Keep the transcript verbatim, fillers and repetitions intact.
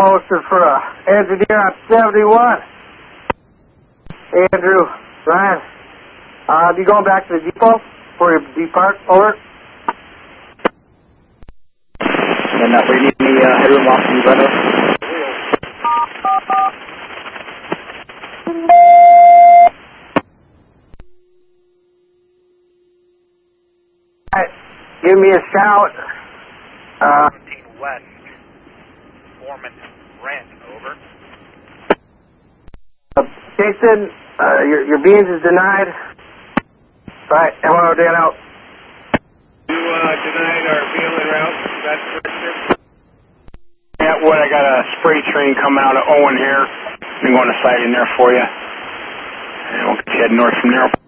posted for a engineer on seventy-one. Andrew, Ryan, uh, you going back to the depot for your depart? Over. And uh, we need the uh, headroom off the window. Alright, give me a shout. Uh, seventeen West, Foreman, Rent, over. Uh, Jason, uh, your, your beans is denied. Right, M O Dan out. You uh, denied our Veland route, that's correct, sir? Yeah, what, I got a spray train coming out of Owen here. I'm going to site in there for you. And we'll get you heading north from there.